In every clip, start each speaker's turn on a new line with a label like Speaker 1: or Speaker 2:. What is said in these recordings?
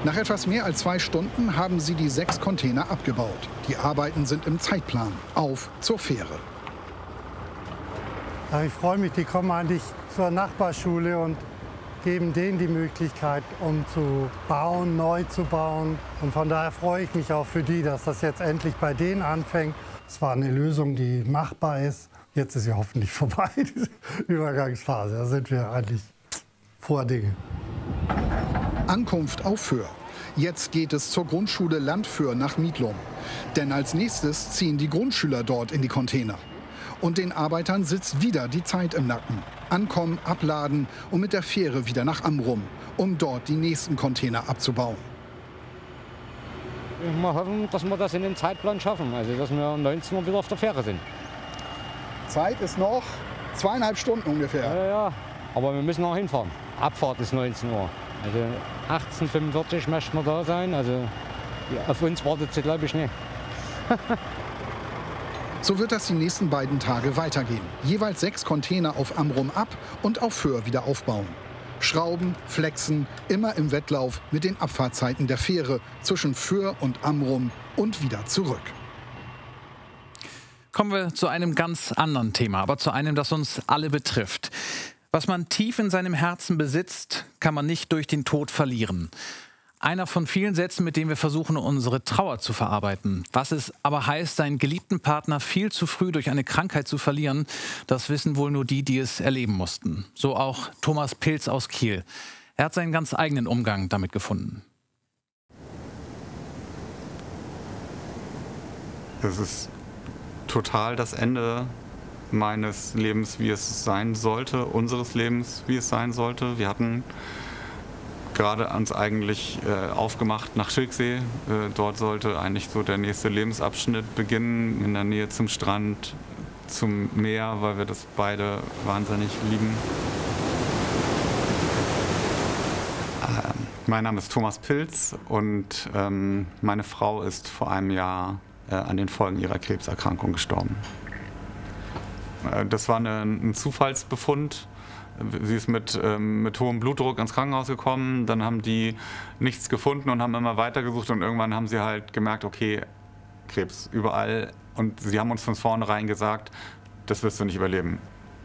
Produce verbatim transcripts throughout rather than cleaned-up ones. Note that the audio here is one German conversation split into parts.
Speaker 1: Nach etwas mehr als zwei Stunden haben sie die sechs Container abgebaut. Die Arbeiten sind im Zeitplan. Auf zur Fähre.
Speaker 2: Ja, ich freue mich, die kommen eigentlich zur Nachbarschule und geben denen die Möglichkeit, um zu bauen, neu zu bauen. Und von daher freue ich mich auch für die, dass das jetzt endlich bei denen anfängt. Es war eine Lösung, die machbar ist. Jetzt ist sie hoffentlich vorbei, diese Übergangsphase. Da sind wir eigentlich vor Dinge.
Speaker 1: Ankunft auf Föhr. Jetzt geht es zur Grundschule Landföhr nach Miedlum. Denn als nächstes ziehen die Grundschüler dort in die Container. Und den Arbeitern sitzt wieder die Zeit im Nacken. Ankommen, abladen und mit der Fähre wieder nach Amrum, um dort die nächsten Container abzubauen.
Speaker 3: Wir hoffen, dass wir das in den Zeitplan schaffen, also dass wir um neunzehn Uhr wieder auf der Fähre sind.
Speaker 1: Zeit ist noch zweieinhalb Stunden ungefähr.
Speaker 3: Ja, ja, aber wir müssen noch hinfahren. Abfahrt ist neunzehn Uhr. Also achtzehn Uhr fünfundvierzig möchten wir da sein, also auf uns wartet sie, glaube ich, nicht.
Speaker 1: So wird das die nächsten beiden Tage weitergehen. Jeweils sechs Container auf Amrum ab und auf Föhr wieder aufbauen. Schrauben, flexen, immer im Wettlauf mit den Abfahrtzeiten der Fähre zwischen Föhr und Amrum und wieder zurück.
Speaker 4: Kommen wir zu einem ganz anderen Thema, aber zu einem, das uns alle betrifft. Was man tief in seinem Herzen besitzt, kann man nicht durch den Tod verlieren. Einer von vielen Sätzen, mit denen wir versuchen, unsere Trauer zu verarbeiten. Was es aber heißt, seinen geliebten Partner viel zu früh durch eine Krankheit zu verlieren, das wissen wohl nur die, die es erleben mussten. So auch Thomas Pilz aus Kiel. Er hat seinen ganz eigenen Umgang damit gefunden.
Speaker 5: Es ist total das Ende meines Lebens, wie es sein sollte, unseres Lebens, wie es sein sollte. Wir hatten gerade uns eigentlich äh, aufgemacht nach Schilksee. Äh, dort sollte eigentlich so der nächste Lebensabschnitt beginnen, in der Nähe zum Strand, zum Meer, weil wir das beide wahnsinnig lieben. Äh, mein Name ist Thomas Pilz und ähm, meine Frau ist vor einem Jahr äh, an den Folgen ihrer Krebserkrankung gestorben. Äh, das war eine, ein Zufallsbefund. Sie ist mit, ähm, mit hohem Blutdruck ins Krankenhaus gekommen, dann haben die nichts gefunden und haben immer weitergesucht und irgendwann haben sie halt gemerkt, okay, Krebs überall, und sie haben uns von vornherein gesagt, das wirst du nicht überleben.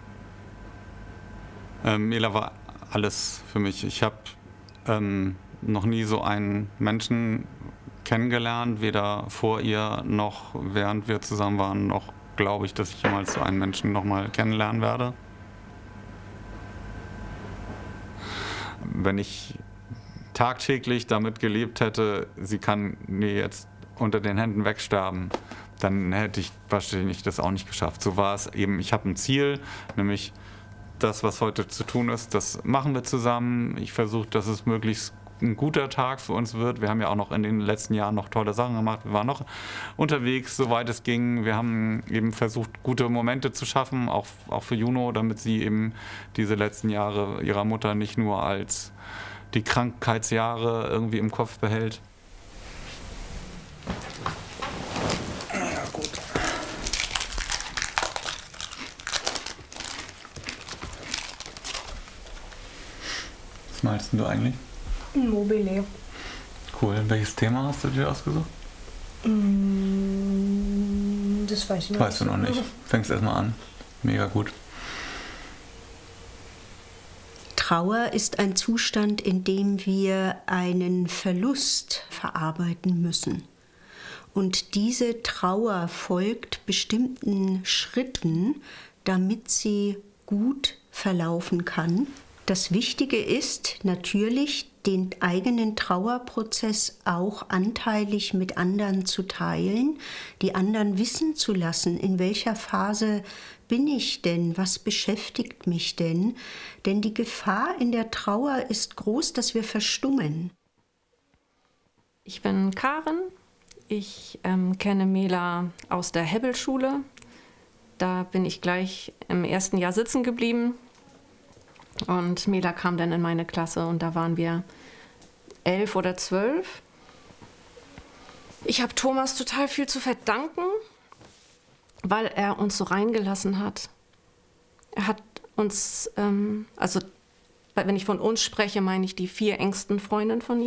Speaker 5: Ähm, Mela war alles für mich. Ich habe ähm, noch nie so einen Menschen kennengelernt, weder vor ihr noch während wir zusammen waren, noch glaube ich, dass ich jemals so einen Menschen noch mal kennenlernen werde. Wenn ich tagtäglich damit gelebt hätte, sie kann mir jetzt unter den Händen wegsterben, dann hätte ich wahrscheinlich das auch nicht geschafft. So war es eben, ich habe ein Ziel, nämlich das, was heute zu tun ist, das machen wir zusammen. Ich versuche, dass es möglichst ein guter Tag für uns wird. Wir haben ja auch noch in den letzten Jahren noch tolle Sachen gemacht. Wir waren noch unterwegs, soweit es ging. Wir haben eben versucht, gute Momente zu schaffen, auch, auch für Juno, damit sie eben diese letzten Jahre ihrer Mutter nicht nur als die Krankheitsjahre irgendwie im Kopf behält.
Speaker 1: Ja, gut.
Speaker 5: Was malst du eigentlich?
Speaker 6: Ein Mobile.
Speaker 5: Cool. Welches Thema hast du dir ausgesucht?
Speaker 6: Mm, das weiß ich noch
Speaker 5: Weißt du noch nicht. Fängst erstmal an. Mega gut.
Speaker 7: Trauer ist ein Zustand, in dem wir einen Verlust verarbeiten müssen. Und diese Trauer folgt bestimmten Schritten, damit sie gut verlaufen kann. Das Wichtige ist natürlich, den eigenen Trauerprozess auch anteilig mit anderen zu teilen, die anderen wissen zu lassen, in welcher Phase bin ich denn, was beschäftigt mich denn? Denn die Gefahr in der Trauer ist groß, dass wir verstummen.
Speaker 6: Ich bin Karin. Ich ähm, kenne Mela aus der Hebbelschule. Da bin ich gleich im ersten Jahr sitzen geblieben. Und Mela kam dann in meine Klasse und da waren wir elf oder zwölf. Ich habe Thomas total viel zu verdanken, weil er uns so reingelassen hat. Er hat uns, ähm, also wenn ich von uns spreche, meine ich die vier engsten Freundinnen von ihm.